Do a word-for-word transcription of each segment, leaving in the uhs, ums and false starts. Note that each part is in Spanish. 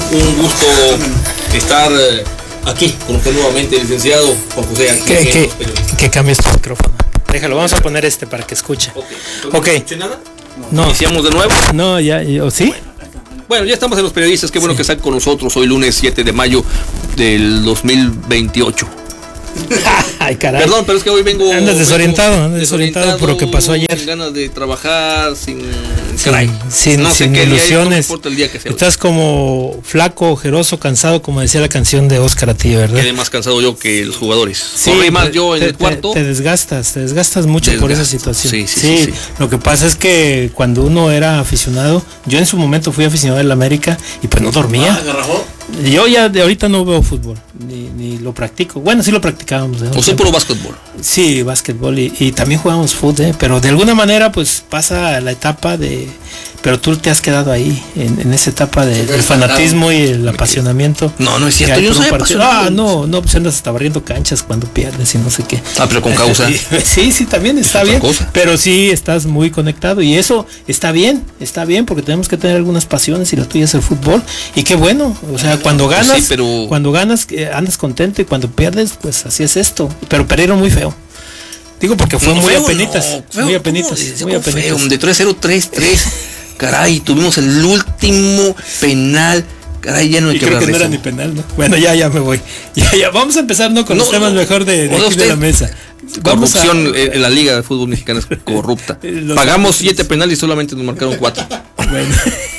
Un gusto estar aquí con usted nuevamente, licenciado Juan José. Que, que, que cambies tu micrófono. Déjalo, vamos a poner este para que escuche. Ok. okay. ¿No escuché nada? No. ¿Iniciamos de nuevo? No, ya, ¿o sí? Bueno, ya estamos en los periodistas. Qué bueno sí. que están con nosotros hoy lunes siete de mayo del dos mil veintiocho. Ay, caray. Perdón, pero es que hoy vengo... Andas desorientado, vengo andas desorientado, desorientado por lo que pasó ayer. Sin ganas de trabajar, sin... Sin, caray, sin, no sin ilusiones. No el día que sea Estás hoy. Como flaco, ojeroso, cansado, como decía la canción de Óscar Atillo, ¿verdad? Quedé más cansado yo que los jugadores. Sí, Corrí más yo en te, el cuarto. Te, te desgastas, te desgastas mucho Desgast. por esa situación. Sí sí, sí, sí, sí. Lo que pasa es que cuando uno era aficionado, yo en su momento fui aficionado del América y pues no dormía. Ah, ¿agarrajó? Yo ya de ahorita no veo fútbol, ni, ni lo practico. Bueno, sí lo practicábamos. ¿O sí puro básquetbol? Sí, básquetbol y, y también jugamos fútbol, ¿eh? Pero de alguna manera pues pasa la etapa de... Pero tú te has quedado ahí, en, en esa etapa de, del fanatismo y el apasionamiento. No, no es cierto, yo no soy apasionado. Ah, no, no, pues andas hasta barriendo canchas cuando pierdes y no sé qué. Ah, pero con causa. Sí, sí, también está bien. Cosa. Pero sí estás muy conectado y eso está bien, está bien porque tenemos que tener algunas pasiones y la tuya es el fútbol. Y qué bueno, o sea, cuando ganas, pues sí, pero... cuando ganas eh, andas contento y cuando pierdes, pues así es esto. Pero perdieron muy feo. Digo porque fue no, muy, feo, apenitas, no, feo, muy apenitas, muy apenitas. De tres cero, tres tres. Caray, tuvimos el último penal. Caray, ya no hay y que creo hablar que no de era ni penal, ¿no? Bueno, ya, ya me voy. Ya, ya, vamos a empezar, ¿no? Con no, los temas no, mejor de, de aquí de la mesa. Vamos corrupción a... en la Liga de Fútbol Mexicana es corrupta. Pagamos siete penales y solamente nos marcaron cuatro. Bueno.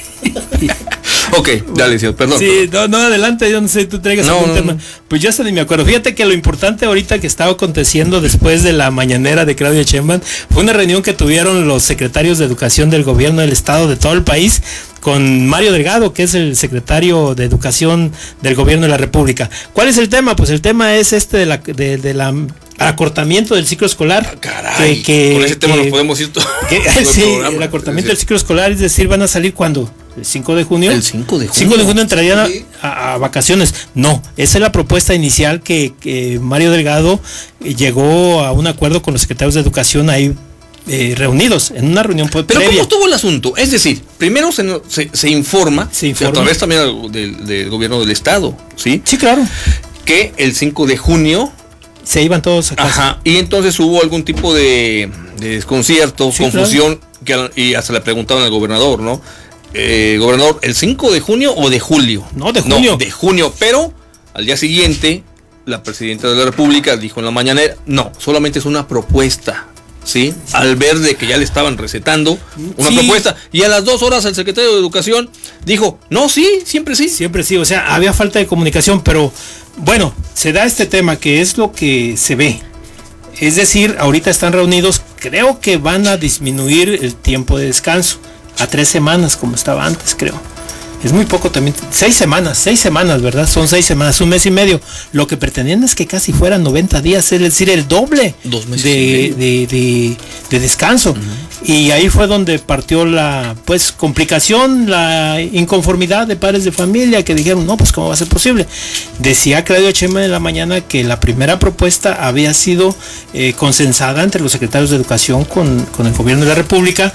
Ok, dale, señor, perdón. Sí, perdón. No, no, adelante, yo no sé, tú traigas no, algún no, tema. No. Pues yo hasta ni me acuerdo. Fíjate que lo importante ahorita que estaba aconteciendo después de la mañanera de Claudia Sheinbaum fue una reunión que tuvieron los secretarios de Educación del gobierno del estado de todo el país con Mario Delgado, que es el secretario de Educación del gobierno de la República. ¿Cuál es el tema? Pues el tema es este de la de, de la acortamiento del ciclo escolar. Ah, caray, que, que, con ese tema que, nos podemos ir todo. Que, sí, el, el acortamiento del ciclo escolar, es decir, van a salir ¿cuándo? ¿El cinco de junio? El cinco de junio. cinco de junio entrarían sí. a, a vacaciones. No, esa es la propuesta inicial que, que Mario Delgado llegó a un acuerdo con los secretarios de Educación ahí eh, reunidos en una reunión Pero previa. ¿cómo estuvo el asunto? Es decir, primero se, se, se informa, se informa. a través también del, del gobierno del estado, ¿sí? Sí, claro. Que el cinco de junio se iban todos a casa. Ajá, y entonces hubo algún tipo de, de desconcierto, sí, confusión, claro. que, y hasta le preguntaban al gobernador, ¿no? Eh, gobernador, ¿el cinco de junio o de julio? No, de junio. No, de junio, pero al día siguiente, la presidenta de la República dijo en la mañanera, no, solamente es una propuesta, ¿sí? Al ver de que ya le estaban recetando una sí. propuesta, y a las dos horas el secretario de Educación dijo, no, sí, siempre sí. Siempre sí, o sea, había falta de comunicación, pero bueno, se da este tema que es lo que se ve. Es decir, ahorita están reunidos, creo que van a disminuir el tiempo de descanso a tres semanas como estaba antes, creo. Es muy poco también, seis semanas, seis semanas, ¿verdad? Son seis semanas, un mes y medio. Lo que pretendían es que casi fueran noventa días, es decir, el doble Dos meses de, de, de, de descanso. Uh-huh. Y ahí fue donde partió la pues complicación, la inconformidad de padres de familia que dijeron, no, pues cómo va a ser posible. Decía Claudia Sheinbaum en la mañana que la primera propuesta había sido eh, consensada entre los secretarios de Educación con, con el gobierno de la República.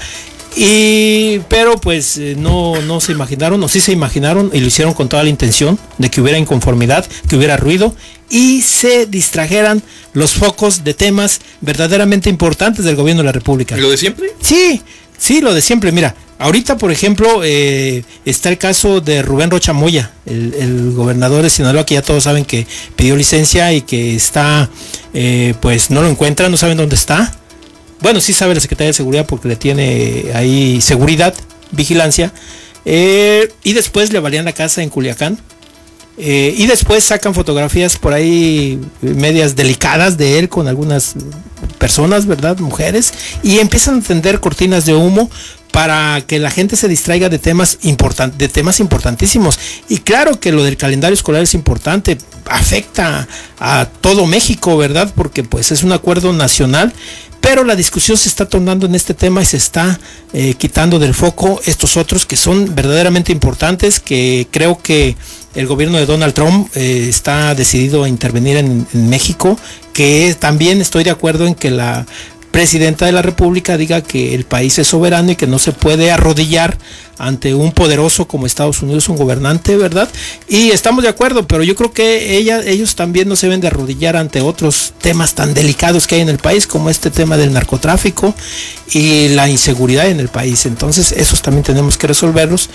Y pero pues eh, no, no se imaginaron, o sí se imaginaron y lo hicieron con toda la intención de que hubiera inconformidad, que hubiera ruido y se distrajeran los focos de temas verdaderamente importantes del gobierno de la República. ¿Y lo de siempre? Sí, sí, lo de siempre. Mira, ahorita por ejemplo eh, está el caso de Rubén Rocha Moya, el, el gobernador de Sinaloa, que ya todos saben que pidió licencia y que está, eh, pues no lo encuentran, no saben dónde está. Bueno, sí sabe la Secretaría de Seguridad porque le tiene ahí seguridad, vigilancia. Eh, y después le valían la casa en Culiacán. Eh, y después sacan fotografías por ahí medias delicadas de él con algunas personas, ¿verdad? Mujeres. Y empiezan a tender cortinas de humo para que la gente se distraiga de temas importantes, de temas importantísimos. Y claro que lo del calendario escolar es importante, afecta a todo México, ¿verdad? Porque pues es un acuerdo nacional. Pero la discusión se está tornando en este tema y se está eh, quitando del foco estos otros que son verdaderamente importantes, que creo que el gobierno de Donald Trump eh, está decidido a intervenir en, en México, que también estoy de acuerdo en que la presidenta de la República diga que el país es soberano y que no se puede arrodillar ante un poderoso como Estados Unidos, un gobernante, ¿verdad? Y estamos de acuerdo, pero yo creo que ella, ellos también no se deben de arrodillar ante otros temas tan delicados que hay en el país, como este tema del narcotráfico y la inseguridad en el país. Entonces, esos también tenemos que resolverlos.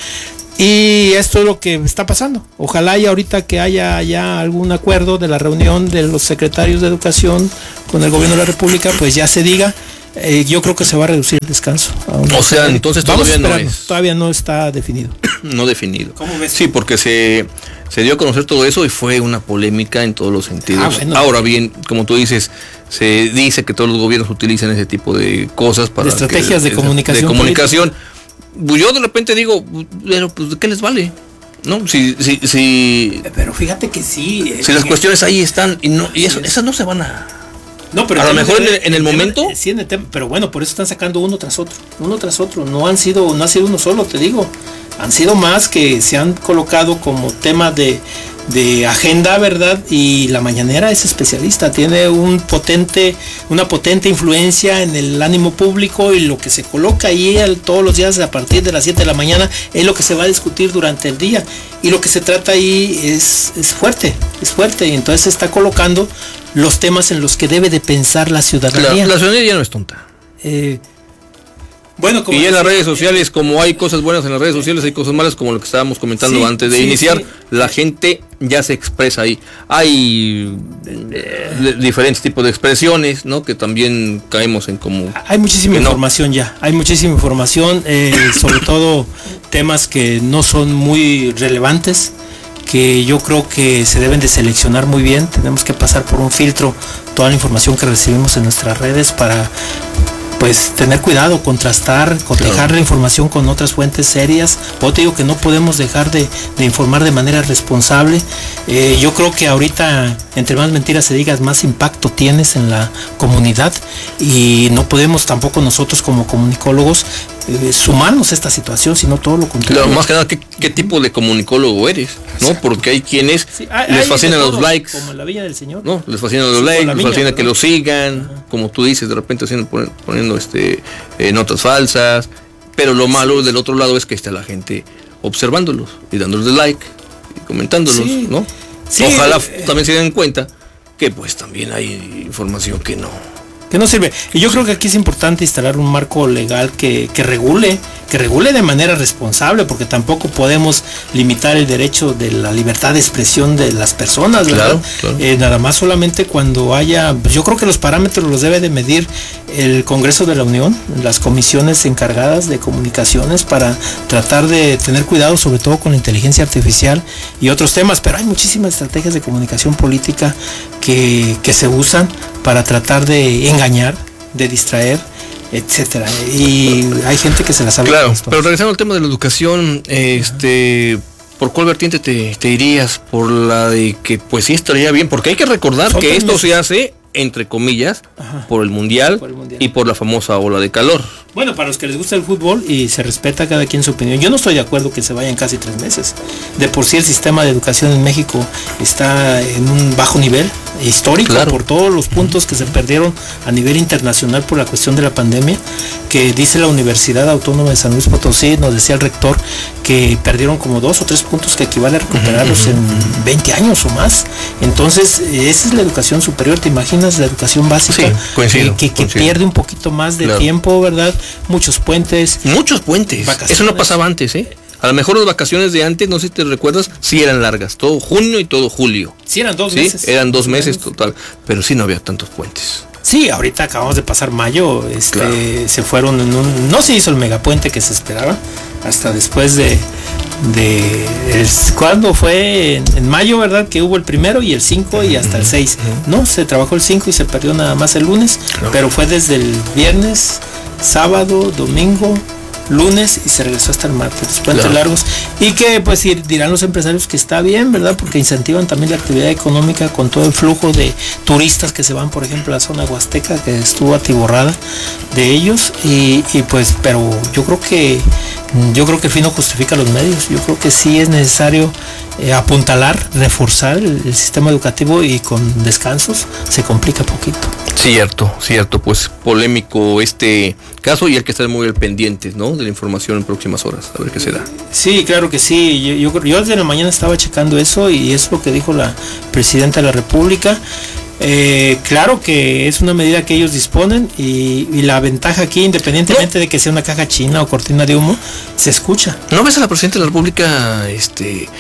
Y esto es lo que está pasando. Ojalá y ahorita que haya ya algún acuerdo de la reunión de los secretarios de Educación con el gobierno de la República, pues ya se diga. Eh, yo creo que se va a reducir el descanso. O sea, entonces todavía no es. Todavía no está definido. No definido. ¿Cómo ves? Sí, porque se, se dio a conocer todo eso y fue una polémica en todos los sentidos. Ah, bueno. Ahora bien, como tú dices, se dice que todos los gobiernos utilizan ese tipo de cosas para... De estrategias que, de, de comunicación. De comunicación. Yo de repente digo, pero pues, ¿qué les vale? ¿No? Si, si, si, pero fíjate que sí. Si las cuestiones ahí están y no y eso, esas no se van a... No, pero a lo mejor en el, en el momento tema, sí, en el tema, pero bueno, por eso están sacando uno tras otro, uno tras otro. No han sido, no ha sido uno solo, te digo. Han sido más que se han colocado como tema de, de agenda, ¿verdad? Y la mañanera es especialista, tiene un potente, una potente influencia en el ánimo público, y lo que se coloca ahí el, todos los días a partir de las siete de la mañana es lo que se va a discutir durante el día. Y lo que se trata ahí es, es fuerte, es fuerte, y entonces se está colocando los temas en los que debe de pensar la ciudadanía. La, la ciudadanía ya no es tonta. Eh, bueno, como y en las redes sociales, como hay cosas buenas en las redes sociales, hay cosas malas, como lo que estábamos comentando sí, antes de sí, iniciar. Sí. La gente ya se expresa ahí. Hay eh, diferentes tipos de expresiones, ¿no? Que también caemos en como... Hay muchísima información no. ya, hay muchísima información, eh, sobre todo temas que no son muy relevantes, que yo creo que se deben de seleccionar muy bien. Tenemos que pasar por un filtro toda la información que recibimos en nuestras redes para pues tener cuidado, contrastar, cotejar claro. la información con otras fuentes serias. Yo te digo que no podemos dejar de, de informar de manera responsable. Eh, yo creo que ahorita, entre más mentiras se digas, más impacto tienes en la comunidad, y no podemos tampoco nosotros como comunicólogos eh, sumarnos a esta situación, sino todo lo contrario. Claro, más que nada, ¿qué, qué tipo de comunicólogo eres? ¿No? Porque hay quienes sí, hay, les fascinan los likes. Como en la Villa del Señor. No, les fascinan los sí, likes, les fascina ¿verdad? Que lo sigan, ajá. como tú dices, de repente haciendo, poniendo este eh, notas falsas, pero lo malo sí. del otro lado es que está la gente observándolos y dándoles like y comentándolos, sí. ¿no? Sí, Ojalá eh, también se den cuenta que pues también hay información que no que no sirve. Y yo creo que aquí es importante instalar un marco legal que, que regule, que regule de manera responsable, porque tampoco podemos limitar el derecho de la libertad de expresión de las personas, ¿verdad? Claro, claro. Eh, nada más solamente cuando haya, pues yo creo que los parámetros los debe de medir el Congreso de la Unión, las comisiones encargadas de comunicaciones, para tratar de tener cuidado sobre todo con la inteligencia artificial y otros temas. Pero hay muchísimas estrategias de comunicación política que, que se usan para tratar de engañar, de distraer, etcétera. Y hay gente que se las sabe. Claro, pero regresando al tema de la educación, este, ¿por cuál vertiente te, te irías? Por la de que pues sí estaría bien, porque hay que recordar Son que esto meses. se hace, entre comillas, Ajá. por el mundial, por el mundial y por la famosa ola de calor. Bueno, para los que les gusta el fútbol y se respeta cada quien su opinión, yo no estoy de acuerdo que se vayan casi tres meses. De por sí el sistema de educación en México está en un bajo nivel histórico, claro. por todos los puntos que se perdieron a nivel internacional por la cuestión de la pandemia, que dice la Universidad Autónoma de San Luis Potosí, nos decía el rector, que perdieron como dos o tres puntos que equivale a recuperarlos uh-huh. en veinte años o más. Entonces, esa es la educación superior. ¿Te imaginas la educación básica? Sí, coincido, que, que, que pierde un poquito más de claro. tiempo, ¿verdad? Muchos puentes. Muchos puentes. Vacaciones. Eso no pasaba antes, ¿eh? A lo mejor las vacaciones de antes, no sé si te recuerdas, sí eran largas, todo junio y todo julio. Sí, eran dos ¿sí? meses. Eran dos meses total, pero sí no había tantos puentes. Sí, ahorita acabamos de pasar mayo, este, claro. se fueron en un, no se hizo el megapuente que se esperaba, hasta después de, de el, ¿cuándo fue? En, en mayo, ¿verdad? Que hubo el primero y el cinco y hasta el seis. Uh-huh. No, se trabajó el cinco y se perdió nada más el lunes, claro. pero fue desde el viernes, sábado, domingo, lunes y se regresó hasta el martes, los puentes claro. largos, y que pues dirán los empresarios que está bien, ¿verdad? Porque incentivan también la actividad económica con todo el flujo de turistas que se van, por ejemplo, a la zona huasteca, que estuvo atiborrada de ellos, y, y pues, pero yo creo que Yo creo que el fin no justifica los medios. Yo creo que sí es necesario eh, apuntalar, reforzar el, el sistema educativo, y con descansos se complica poquito. Cierto, cierto, pues polémico este caso, y hay que estar muy al pendiente, ¿no?, de la información en próximas horas, a ver qué se da. Sí, claro que sí. Yo, yo, yo desde la mañana estaba checando eso, y es lo que dijo la presidenta de la República. Eh, claro que es una medida que ellos disponen, y, y la ventaja aquí, independientemente no. de que sea una caja china o cortina de humo, se escucha. ¿No ves a la presidenta de la República este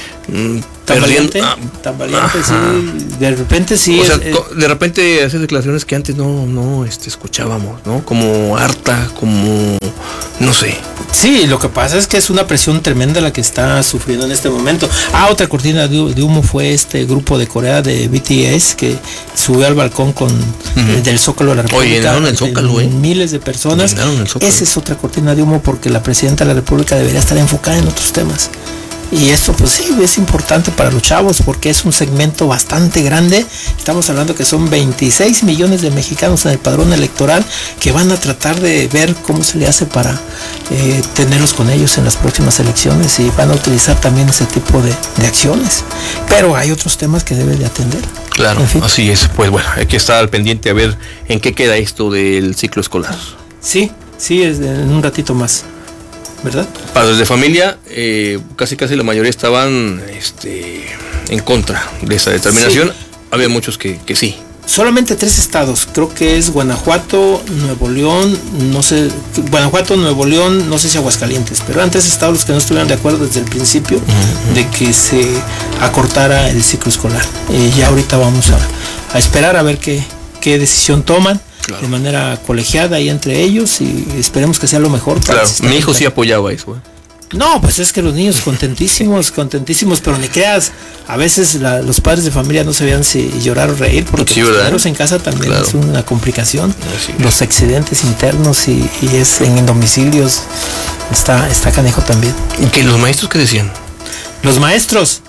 tan valiente? Ah, tan valiente, sí. De repente sí. O es, sea, es, de repente hace declaraciones que antes no, no este, escuchábamos, ¿no? Como harta, como no sé. Sí, lo que pasa es que es una presión tremenda la que está sufriendo en este momento. Ah, otra cortina de humo fue este grupo de Corea de B T S que subió al balcón con uh-huh. eh, del Zócalo de la República. Oye, llenaron el Zócalo, eh. Miles de personas. Esa es otra cortina de humo, porque la presidenta de la República debería estar enfocada en otros temas. Y eso pues sí, es importante para los chavos, porque es un segmento bastante grande. Estamos hablando que son veintiséis millones de mexicanos en el padrón electoral, que van a tratar de ver cómo se le hace para eh, tenerlos con ellos en las próximas elecciones, y van a utilizar también ese tipo de, de acciones. Pero hay otros temas que deben de atender. Claro, en fin. Así es. Pues bueno, hay que estar al pendiente a ver en qué queda esto del ciclo escolar. Sí, sí, es en un ratito más, ¿verdad? Padres de familia, eh, casi casi la mayoría estaban este, en contra de esta determinación. Sí. Había muchos que, que sí. Solamente tres estados, creo que es Guanajuato, Nuevo León, no sé, Guanajuato, Nuevo León, no sé si Aguascalientes, pero eran tres estados los que no estuvieron de acuerdo desde el principio uh-huh. de que se acortara el ciclo escolar. Eh, ya ahorita vamos a, a esperar a ver qué, qué decisión toman. Claro. De manera colegiada y entre ellos, y esperemos que sea lo mejor para claro, mi hijo sí apoyaba eso, ¿eh? No, pues es que los niños contentísimos, contentísimos, pero ni creas, a veces la, los padres de familia no sabían si llorar o reír, porque sí, los primeros en casa también claro. es una complicación, sí. los accidentes internos y, y es en domicilios, está, está canejo también. ¿Y que los maestros qué decían? Los maestros,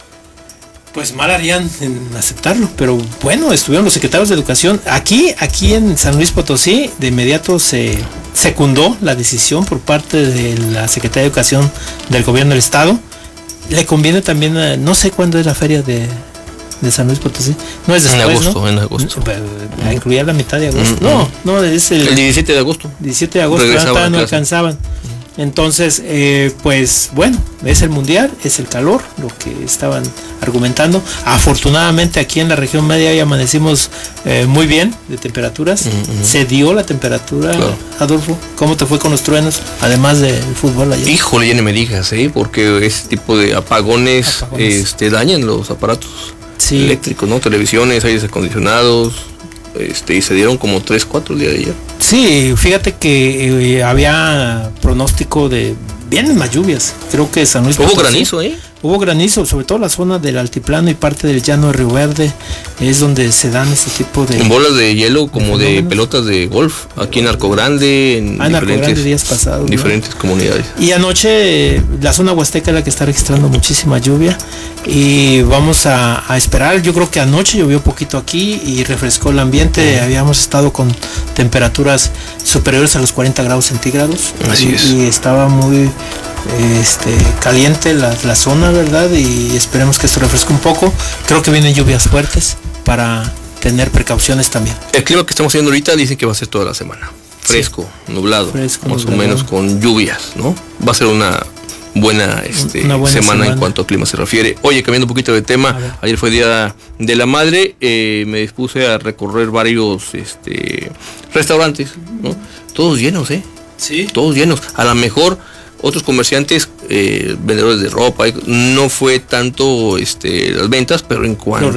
pues mal harían en aceptarlo, pero bueno, estuvieron los secretarios de educación. Aquí, aquí en San Luis Potosí, de inmediato se secundó la decisión por parte de la Secretaría de Educación del Gobierno del Estado. Le conviene también, a, no sé cuándo es la feria de, de San Luis Potosí. No es después, en agosto, ¿no? en agosto. A incluir la mitad de agosto. Mm-hmm. No, no, es el, el diecisiete de agosto. diecisiete de agosto, ya no alcanzaban. Entonces, eh, pues bueno, es el mundial, es el calor, lo que estaban argumentando. Afortunadamente aquí en la región media ya amanecimos eh, muy bien de temperaturas. Uh-huh. Se dio la temperatura, claro. Adolfo. ¿Cómo te fue con los truenos, además del fútbol ayer? Híjole, ya no me digas, ¿eh? Porque ese tipo de apagones, apagones. Este, dañan los aparatos sí. eléctricos, ¿no? Televisiones, aires acondicionados. Este, y se dieron como tres, cuatro el día de ayer. Sí, fíjate que eh, había pronóstico de vienen más lluvias. Creo que San Luis Hubo Potosí, granizo, ¿eh? Hubo granizo, sobre todo la zona del altiplano y parte del llano de Río Verde, es donde se dan este tipo de... En bolas de hielo como de, de pelotas de golf, aquí en Arco Grande, en ah, diferentes, Arco Grande días pasados, diferentes ¿no? comunidades. Y anoche la zona huasteca es la que está registrando muchísima lluvia y vamos a, a esperar. Yo creo que anoche llovió poquito aquí y refrescó el ambiente. Uh-huh. Habíamos estado con temperaturas superiores a los cuarenta grados centígrados. Así y, es. Y estaba muy... Este, caliente la, la zona, ¿verdad? Y esperemos que se refresque un poco. Creo que vienen lluvias fuertes para tener precauciones también. El clima que estamos haciendo ahorita dicen que va a ser toda la semana. Fresco, sí. nublado, Fresco, más nublado. o menos con lluvias, ¿no? Va a ser una buena, este, una buena semana, semana en cuanto a clima se refiere. Oye, cambiando un poquito de tema, ayer fue Día de la Madre, eh, me dispuse a recorrer varios este, restaurantes, ¿no? Todos llenos, ¿eh? Sí. Todos llenos. A lo mejor otros comerciantes, eh, vendedores de ropa, no fue tanto este, las ventas, pero en cuanto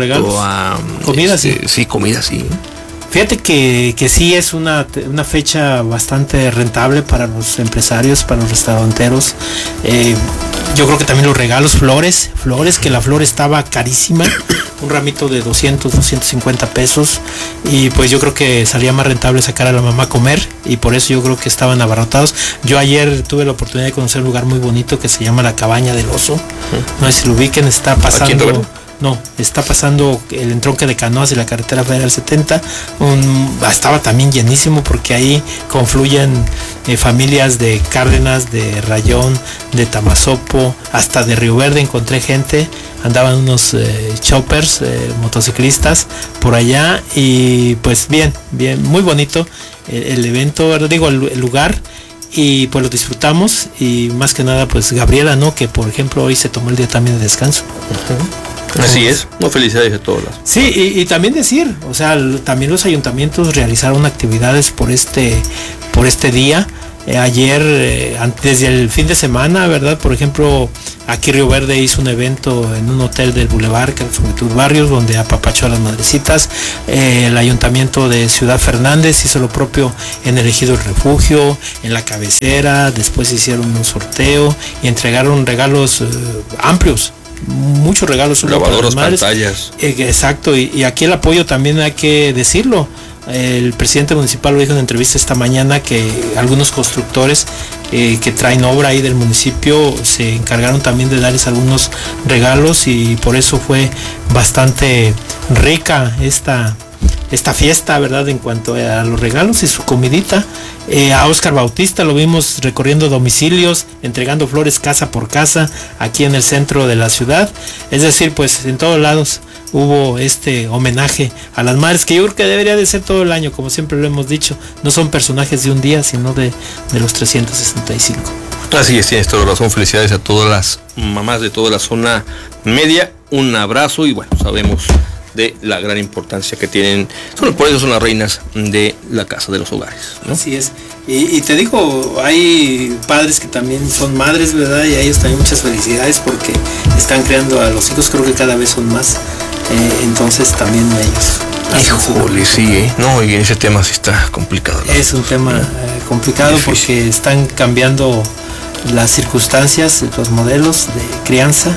a comida, este, sí. Sí, comida, sí. Fíjate que, que sí es una, una fecha bastante rentable para los empresarios, para los restauranteros. Eh, yo creo que también los regalos, flores, flores, que la flor estaba carísima, un ramito de doscientos, doscientos cincuenta pesos, y pues yo creo que salía más rentable sacar a la mamá a comer, y por eso yo creo que estaban abarrotados. Yo ayer tuve la oportunidad de conocer un lugar muy bonito que se llama La Cabaña del Oso, no sé si lo ubiquen, está pasando... no, está pasando el entronque de Canoas y la carretera federal setenta, un, estaba también llenísimo porque ahí confluyen eh, familias de Cárdenas, de Rayón, de Tamazopo, hasta de Río Verde encontré gente, andaban unos eh, choppers, eh, motociclistas por allá y pues bien, bien, muy bonito el, el evento, digo el, el lugar. Y pues lo disfrutamos y más que nada pues Gabriela, ¿no? Que por ejemplo hoy se tomó el día también de descanso. Uh-huh. Así es, no, felicidades a todos. Sí, y, y también decir, o sea, también los ayuntamientos realizaron actividades por este, por este día. Eh, ayer, eh, desde el fin de semana, ¿verdad? Por ejemplo, aquí Río Verde hizo un evento en un hotel del Boulevard, que es Juventud Barrios, donde apapachó a las madrecitas. Eh, el ayuntamiento de Ciudad Fernández hizo lo propio en el Ejido El Refugio, en la cabecera, después hicieron un sorteo y entregaron regalos eh, amplios. Muchos regalos, lavadoras, pantallas. Eh, exacto, y, y aquí el apoyo también hay que decirlo. El presidente municipal lo dijo en una entrevista esta mañana que algunos constructores eh, que traen obra ahí del municipio se encargaron también de darles algunos regalos y por eso fue bastante rica esta, esta fiesta, ¿verdad? En cuanto a los regalos y su comidita. Eh, a Óscar Bautista lo vimos recorriendo domicilios, entregando flores casa por casa aquí en el centro de la ciudad. Es decir, pues en todos lados hubo este homenaje a las madres, que yo creo que debería de ser todo el año, como siempre lo hemos dicho. No son personajes de un día, sino de, de los trescientos sesenta y cinco. Así es, tienes toda razón. Felicidades a todas las mamás de toda la zona media. Un abrazo y bueno, sabemos de la gran importancia que tienen, solo por eso son las reinas de la casa de los hogares, ¿no? Así es, y, y te digo, hay padres que también son madres, ¿verdad? Y a ellos también muchas felicidades porque están creando a los hijos, creo que cada vez son más, eh, entonces también ellos. Híjole, sí, ¿eh? No, y ese tema sí está complicado, ¿no? Es un tema eh, complicado difícil, porque están cambiando las circunstancias, los modelos de crianza.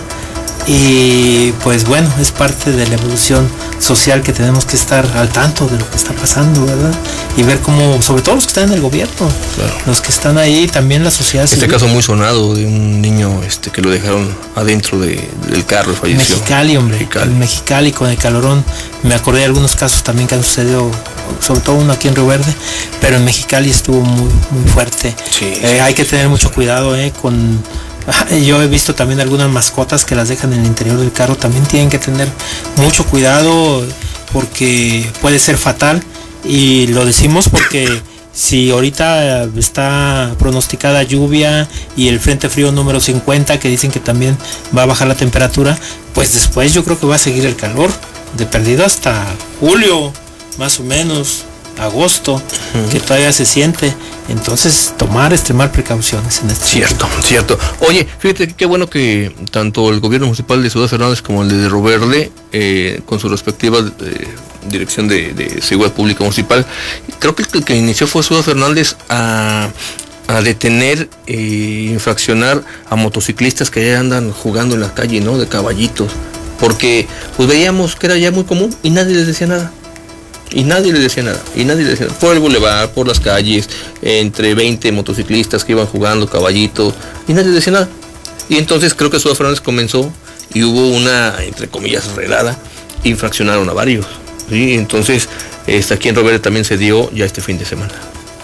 Y pues bueno, es parte de la evolución social que tenemos que estar al tanto de lo que está pasando, ¿verdad? Y ver cómo, sobre todo los que están en el gobierno, claro, los que están ahí, también la sociedad civil. Este caso muy sonado de un niño este que lo dejaron adentro de, del carro, falleció. Mexicali, hombre, Mexicali. Mexicali con el calorón. Me acordé de algunos casos también que han sucedido, sobre todo uno aquí en Río Verde, pero en Mexicali estuvo muy, muy fuerte. Sí, eh, sí, hay que tener mucho cuidado eh, con... Yo he visto también algunas mascotas que las dejan en el interior del carro, también tienen que tener mucho cuidado porque puede ser fatal, y lo decimos porque si ahorita está pronosticada lluvia y el frente frío número cincuenta, que dicen que también va a bajar la temperatura, pues después yo creo que va a seguir el calor, de perdido hasta julio, más o menos, agosto, uh-huh, que todavía se siente. Entonces tomar, extremar precauciones en este cierto, momento. Cierto. Oye, fíjate qué bueno que tanto el gobierno municipal de Ciudad Fernández como el de Río Verde, eh, con su respectiva eh, dirección de, de seguridad pública municipal, creo que el que inició fue Ciudad Fernández a, a detener e eh, infraccionar a motociclistas que ya andan jugando en la calle, ¿no? De caballitos, porque pues veíamos que era ya muy común y nadie les decía nada. Y nadie le decía nada, y nadie le decía nada. Por el bulevar, por las calles, entre veinte motociclistas que iban jugando caballitos, y nadie le decía nada. Y entonces creo que Ciudad Fernández comenzó y hubo una, entre comillas, redada, infraccionaron a varios. ¿Sí? Entonces, este, aquí en Río Verde también se dio ya este fin de semana.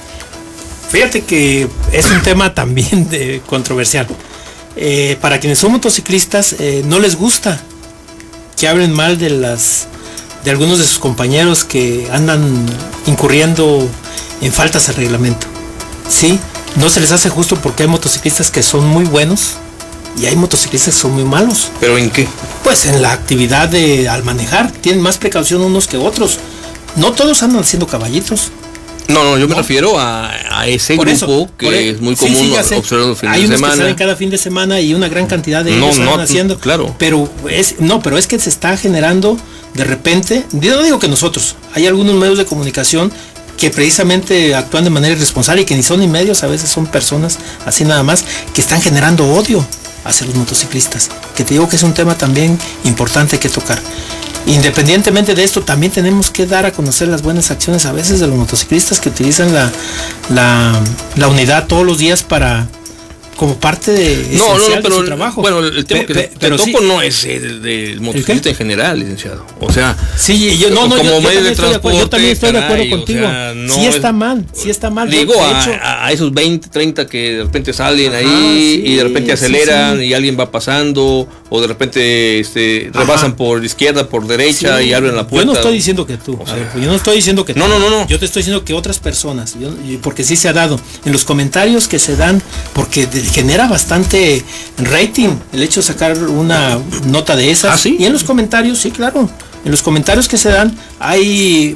Fíjate que es un tema también de controversial. Eh, para quienes son motociclistas, eh, no les gusta que hablen mal de las... de algunos de sus compañeros que andan incurriendo en faltas al reglamento. Sí, no se les hace justo porque hay motociclistas que son muy buenos y hay motociclistas que son muy malos. ¿Pero en qué? Pues en la actividad de al manejar, tienen más precaución unos que otros. No todos andan haciendo caballitos. No, no, yo me no. refiero a, a ese por grupo eso, que es muy común sí, sí, observar los fines Hay de unos semana. Que salen cada fin de semana y una gran cantidad de ellos no, están no, haciendo. Claro. Pero es, no, pero es que se está generando de repente, yo no digo que nosotros, hay algunos medios de comunicación que precisamente actúan de manera irresponsable y que ni son ni medios, a veces son personas así nada más, que están generando odio hacia los motociclistas, que te digo que es un tema también importante que tocar. Independientemente de esto, también tenemos que dar a conocer las buenas acciones a veces de los motociclistas que utilizan la, la, la unidad todos los días para, como parte de no, no, no, pero de su trabajo. Bueno, el tema pe, que pe, te toco sí. no es el del motociclista en general, licenciado. O sea, sí, yo no, no, como yo, medio de transporte, yo también estoy de acuerdo caray, contigo. O sea, no sí está es, mal, sí está mal. Digo a, hecho, a esos veinte, treinta que de repente salen ahí ah, sí, y de repente aceleran sí, sí. y alguien va pasando o de repente este, rebasan por izquierda, por derecha sí. y abren la puerta. Yo no estoy diciendo que tú, o sea, ver, yo no estoy diciendo que tú. No, no, no, no. Yo te estoy diciendo que otras personas, yo, porque sí se ha dado en los comentarios que se dan, porque genera bastante rating el hecho de sacar una nota de esas. ¿Ah, sí? Y en los comentarios, sí, claro, en los comentarios que se dan hay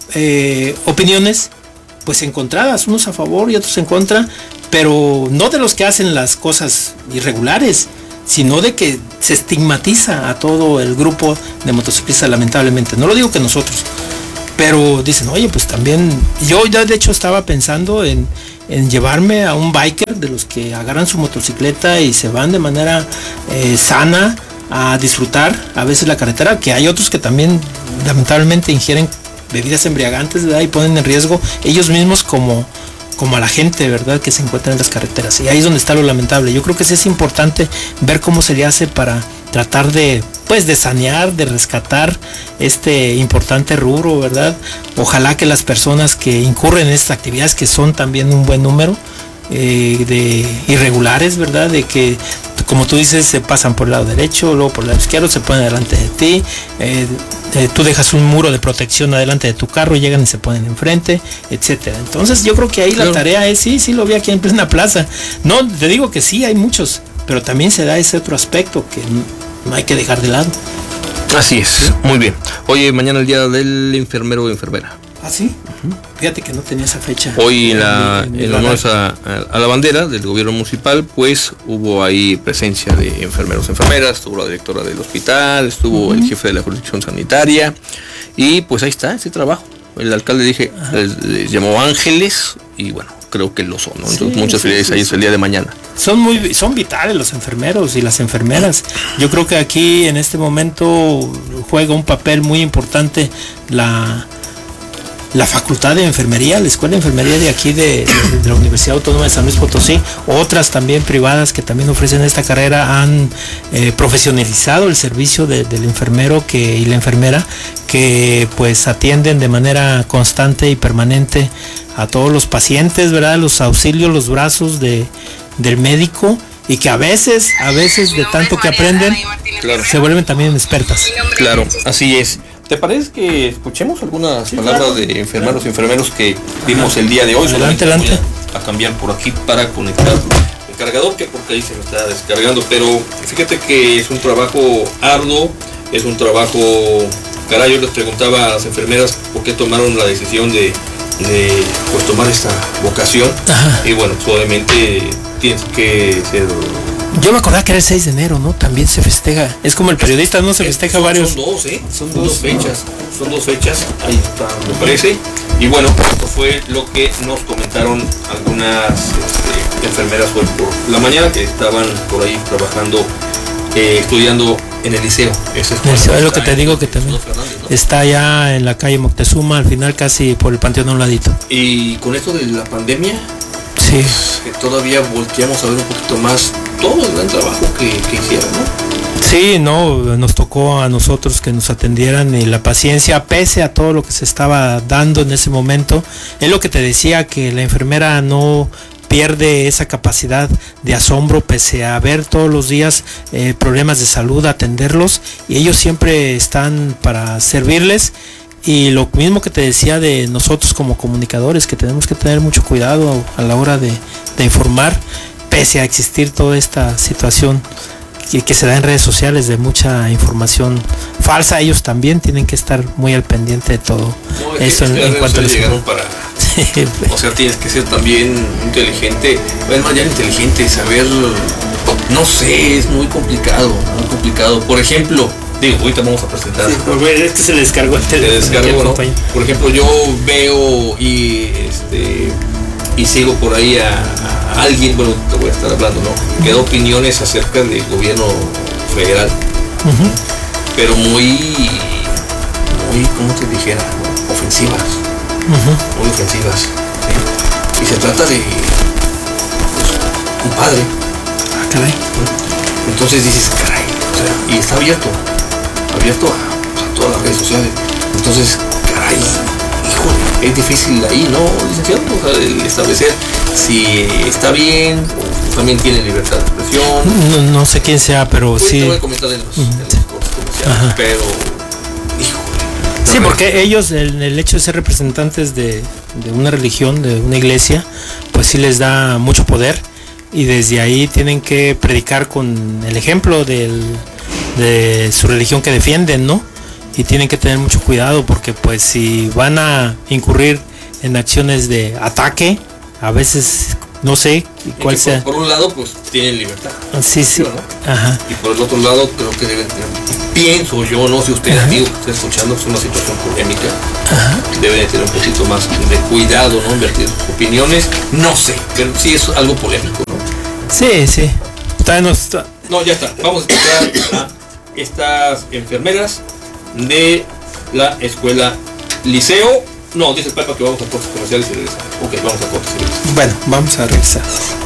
eh, opiniones pues encontradas, unos a favor y otros en contra, pero no de los que hacen las cosas irregulares, sino de que se estigmatiza a todo el grupo de motociclistas, lamentablemente. No lo digo que nosotros, pero dicen, oye, pues también, yo ya de hecho estaba pensando en, en llevarme a un biker de los que agarran su motocicleta y se van de manera eh, sana a disfrutar a veces la carretera, que hay otros que también lamentablemente ingieren bebidas embriagantes, ¿verdad? Y ponen en riesgo ellos mismos como, como a la gente, ¿verdad? Que se encuentra en las carreteras. Y ahí es donde está lo lamentable. Yo creo que sí es importante ver cómo se le hace para tratar de, pues, de sanear, de rescatar este importante rubro, ¿verdad? Ojalá que las personas que incurren en estas actividades, que son también un buen número, eh, de irregulares, ¿verdad? De que, como tú dices, se pasan por el lado derecho, luego por el lado izquierdo, se ponen delante de ti, eh, eh, tú dejas un muro de protección adelante de tu carro, llegan y se ponen enfrente, etcétera. Entonces yo creo que ahí claro. La tarea es, sí, sí lo vi aquí en plena plaza. No, te digo que sí, hay muchos, pero también se da ese otro aspecto que no hay que dejar de lado. Así es, ¿sí? Muy bien. Oye, mañana el día del enfermero o enfermera. ¿Ah, sí? Uh-huh. Fíjate que no tenía esa fecha. Hoy en, la, en, en, en honor a, a la bandera del gobierno municipal, pues hubo ahí presencia de enfermeros, enfermeras, estuvo la directora del hospital, estuvo uh-huh. el jefe de la jurisdicción sanitaria y pues ahí está ese trabajo. El alcalde dije, les, les llamó ángeles y bueno, creo que lo son, ¿no? Entonces sí, muchas sí, felicidades sí, ahí sí. el día de mañana. Son muy, son vitales los enfermeros y las enfermeras. Yo creo que aquí en este momento juega un papel muy importante la la facultad de enfermería, la escuela de enfermería de aquí de, de la Universidad Autónoma de San Luis Potosí, otras también privadas que también ofrecen esta carrera han eh, profesionalizado el servicio de, del enfermero que, y la enfermera, que pues atienden de manera constante y permanente a todos los pacientes, ¿verdad? Los auxilios, los brazos de, del médico, y que a veces, a veces de tanto que aprenden, claro. se vuelven también expertas. Claro, así es. ¿Te parece que escuchemos algunas sí, palabras claro. de enfermeros y enfermeros que vimos el día de hoy? Adelante, adelante. A, a cambiar por aquí para conectar el cargador, que porque ahí se me está descargando, pero fíjate que es un trabajo arduo, es un trabajo, caray, yo les preguntaba a las enfermeras por qué tomaron la decisión de, de pues, tomar esta vocación. Ajá. Y bueno, pues, obviamente tienes que ser... Yo me acordaba que era el seis de enero, ¿no? También se festeja. Es como el periodista, ¿no? Se festeja son, varios. Son dos, ¿eh? Son, son dos, dos fechas. Son dos fechas. Ahí está, me parece. Y bueno, esto fue lo que nos comentaron algunas este, enfermeras hoy por la mañana que estaban por ahí trabajando, eh, estudiando en el liceo. Ese es, es lo que te digo que también Fernández, ¿no? Está allá en la calle Moctezuma, al final casi por el Panteón a un ladito. Y con esto de la pandemia, sí, que todavía volteamos a ver un poquito más todo el gran trabajo que, que hicieron, ¿no? Sí, no, nos tocó a nosotros que nos atendieran y la paciencia, pese a todo lo que se estaba dando en ese momento. Es lo que te decía, que la enfermera no pierde esa capacidad de asombro, pese a ver todos los días eh, problemas de salud, atenderlos, y ellos siempre están para servirles. Y lo mismo que te decía de nosotros como comunicadores, que tenemos que tener mucho cuidado a la hora de, de informar, pese a existir toda esta situación que, que se da en redes sociales de mucha información falsa. Ellos también tienen que estar muy al pendiente de todo no, eso en, en cuanto a llegaron para o sea, tienes que ser también inteligente, es más ya inteligente, saber, no sé, es muy complicado, muy complicado. Por ejemplo, digo, ahorita vamos a presentar. Sí, es que se le descargó el teléfono. Se descargó, ¿no? Por ejemplo, yo veo y este y sigo por ahí a, a alguien, bueno, te voy a estar hablando, ¿no? Que da opiniones acerca del gobierno federal, uh-huh. pero muy, muy, ¿cómo te dijera? Ofensivas, uh-huh. muy ofensivas, ¿sí? Y se trata de, pues, compadre, caray. Entonces dices, caray, o sea, y está abierto, abierto a, a todas las redes sociales. Entonces, caray, híjole, es difícil ahí, ¿no, licenciado? O sea, el establecer si está bien o también tiene libertad de expresión. No, no sé quién sea, pero Pues sí. te voy a comentar en los, uh-huh. en los cortes comerciales, Ajá. pero, híjole. Sí, porque ellos, el, el hecho de ser representantes de, de una religión, de una iglesia, pues sí les da mucho poder y desde ahí tienen que predicar con el ejemplo del, de su religión que defienden, ¿no? Y tienen que tener mucho cuidado porque pues si van a incurrir en acciones de ataque, a veces no sé cuál sea. Por, por un lado, pues tienen libertad. Sí, sí. ¿No? Ajá. Y por el otro lado, creo que deben tener, pienso yo, no sé usted, Ajá. amigo, que está escuchando, es una situación polémica. Ajá. Deben de tener un poquito más de cuidado, ¿no? Invertir sus opiniones, no sé, pero sí es algo polémico, ¿no? Sí, sí. Está, no, está. no, ya está. Vamos a escuchar a estas enfermeras de la escuela Liceo. No, dice el Papa que vamos a cortes comerciales y regresamos. Ok, vamos a cortes y regresamos. Bueno, vamos a regresar.